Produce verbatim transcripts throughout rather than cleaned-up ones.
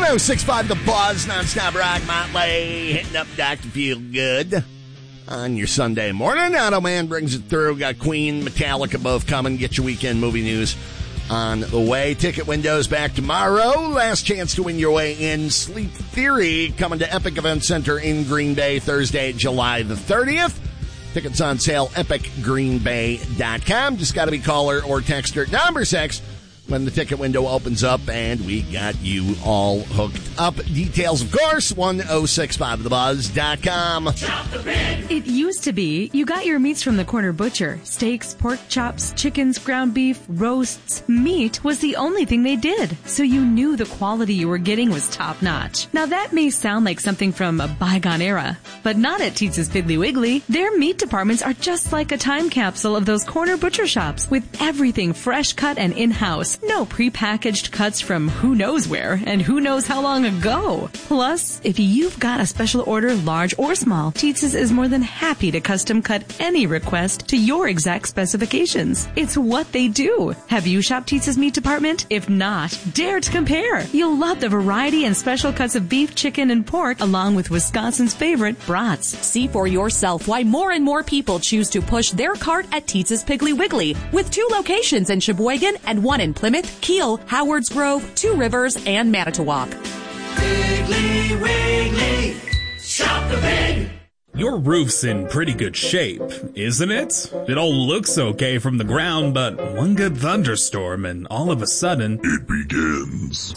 oh six point five The Buzz, nonstop rock, Motley, hitting up Doctor Feel Good on your Sunday morning. Auto Man brings it through. Got Queen, Metallica both coming. Get your weekend movie news on the way. Ticket windows back tomorrow. Last chance to win your way in. Sleep Theory coming to Epic Event Center in Green Bay Thursday, July the thirtieth. Tickets on sale, epic green bay dot com. Just got to be caller or texter number six when the ticket window opens up, and we got you all hooked up. Details, of course, ten sixty-five the buzz dot com. It used to be you got your meats from the corner butcher. Steaks, pork chops, chickens, ground beef, roasts. Meat was the only thing they did, so you knew the quality you were getting was top-notch. Now that may sound like something from a bygone era, but not at Teetz's Piggly Wiggly. Their meat departments are just like a time capsule of those corner butcher shops, with everything fresh cut and in-house. No prepackaged cuts from who knows where and who knows how long ago. Plus, if you've got a special order, large or small, Teetz's is more than happy to custom cut any request to your exact specifications. It's what they do. Have you shopped Teetz's meat department? If not, dare to compare. You'll love the variety and special cuts of beef, chicken, and pork, along with Wisconsin's favorite brats. See for yourself why more and more people choose to push their cart at Teetz's Piggly Wiggly, with two locations in Sheboygan and one in Plymouth, Kiel, Howards Grove, Two Rivers, and Manitowoc. Piggly Wiggly, shop the pig. Your roof's in pretty good shape, isn't it? It all looks okay from the ground, but one good thunderstorm and all of a sudden, it begins.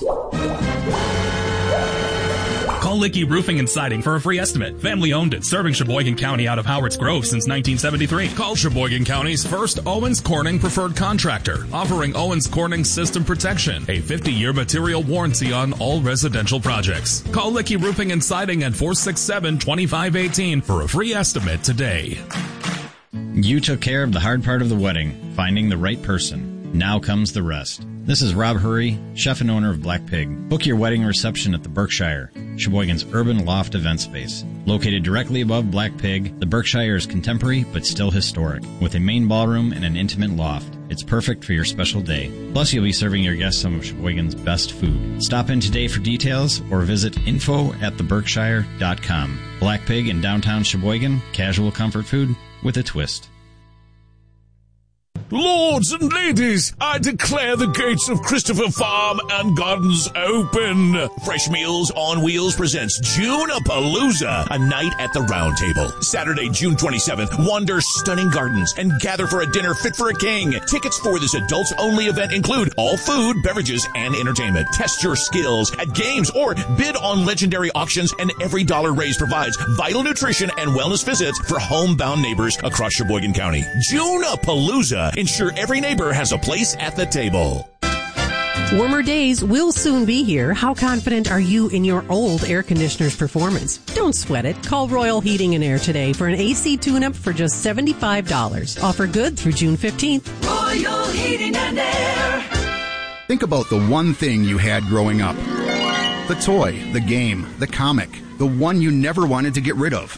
Call Licky Roofing and Siding for a free estimate. Family owned and serving Sheboygan County out of Howards Grove since nineteen seventy-three. Call Sheboygan County's first Owens Corning preferred contractor, offering Owens Corning system protection, a fifty-year material warranty on all residential projects. Call Licky Roofing and Siding at four six seven, two five one eight for a free estimate today. You took care of the hard part of the wedding, finding the right person. Now comes the rest. This is Rob Hurry, chef and owner of Black Pig. Book your wedding reception at the Berkshire, Sheboygan's urban loft event space. Located directly above Black Pig, the Berkshire is contemporary but still historic, with a main ballroom and an intimate loft. It's perfect for your special day. Plus, you'll be serving your guests some of Sheboygan's best food. Stop in today for details or visit info at the berkshire dot com. Black Pig in downtown Sheboygan, casual comfort food with a twist. Lords and ladies, I declare the gates of Christopher Farm and Gardens open. Fresh Meals on Wheels presents June-a-Palooza, a night at the Round Table. Saturday, June twenty-seventh, wander stunning gardens and gather for a dinner fit for a king. Tickets for this adults-only event include all food, beverages, and entertainment. Test your skills at games or bid on legendary auctions, and every dollar raised provides vital nutrition and wellness visits for homebound neighbors across Sheboygan County. June-a-Palooza. Ensure every neighbor has a place at the table. Warmer days will soon be here. How confident are you in your old air conditioner's performance? Don't sweat it. Call Royal Heating and Air today for an A C tune-up for just seventy-five dollars. Offer good through June fifteenth. Royal Heating and Air. Think about the one thing you had growing up. The toy, the game, the comic, the one you never wanted to get rid of.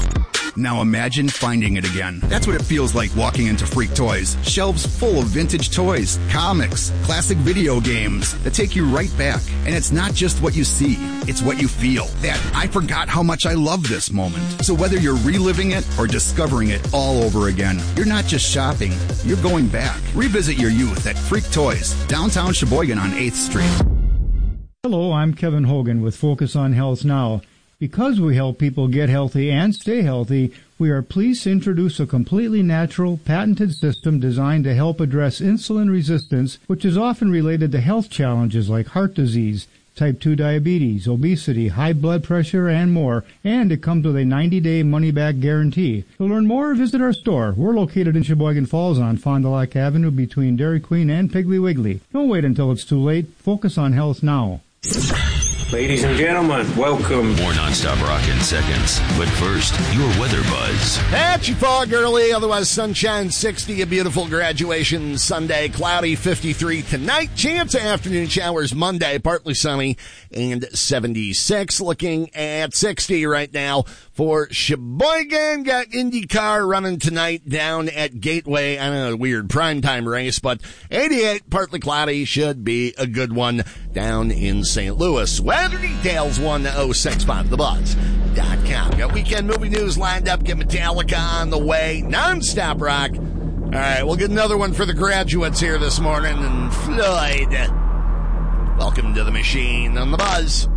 Now imagine finding it again. That's what it feels like walking into Freak Toys. Shelves full of vintage toys, comics, classic video games that take you right back. And it's not just what you see, it's what you feel. That I forgot how much I love this moment. So whether you're reliving it or discovering it all over again, you're not just shopping, you're going back. Revisit your youth at Freak Toys, downtown Sheboygan on eighth street. Hello, I'm Kevin Hogan with Focus on Health Now. Because we help people get healthy and stay healthy, we are pleased to introduce a completely natural, patented system designed to help address insulin resistance, which is often related to health challenges like heart disease, type two diabetes, obesity, high blood pressure, and more. And it comes with a ninety-day money-back guarantee. To learn more, visit our store. We're located in Sheboygan Falls on Fond du Lac Avenue between Dairy Queen and Piggly Wiggly. Don't wait until it's too late. Focus on health now. Ladies and gentlemen, welcome. More nonstop rock in seconds. But first, your weather buzz. Patchy fog early, otherwise sunshine, sixty. A beautiful graduation Sunday. Cloudy, fifty-three tonight. Chance of afternoon showers Monday. Partly sunny and seventy-six. Looking at sixty right now for Sheboygan. Got IndyCar running tonight down at Gateway. I know, a weird primetime race, but eighty-eight, partly cloudy. Should be a good one down in Saint Louis. Well, other details, one oh six five the buzz dot com. Got weekend movie news lined up. Get Metallica on the way. Non-stop rock. All right, we'll get another one for the graduates here this morning. And Floyd, welcome to the machine on the buzz.